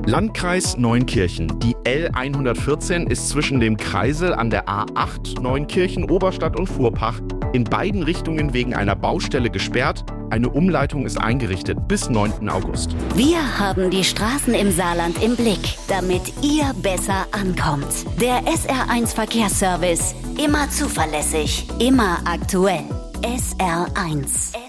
Landkreis Neunkirchen. Die L114 ist zwischen dem Kreisel an der A8 Neunkirchen, Oberstadt und Fuhrpach in beiden Richtungen wegen einer Baustelle gesperrt. Eine Umleitung ist eingerichtet bis 9. August. Wir haben die Straßen im Saarland im Blick, damit ihr besser ankommt. Der SR1 Verkehrsservice. Immer zuverlässig, immer aktuell. SR1.